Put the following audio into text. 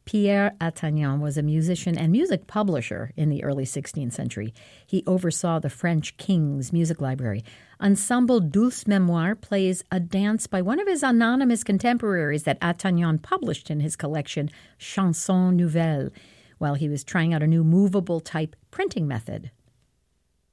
Pierre Attagnan was a musician and music publisher in the early 16th century. He oversaw the French king's music library. Ensemble Dulce Memoire plays a dance by one of his anonymous contemporaries that Attagnan published in his collection Chansons Nouvelles while he was trying out a new movable type printing method.